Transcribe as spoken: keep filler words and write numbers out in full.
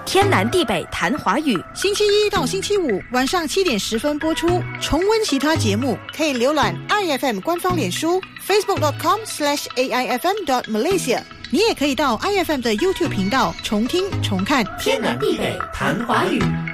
天南地北谈华语， 星期一到星期五晚上七点十分播出。重温其他节目，可以浏览 I F M 官方脸书 facebook dot com slash A I F M dot Malaysia。你也可以到 I F M 的 YouTube 频道重听重看。 天南地北谈华语。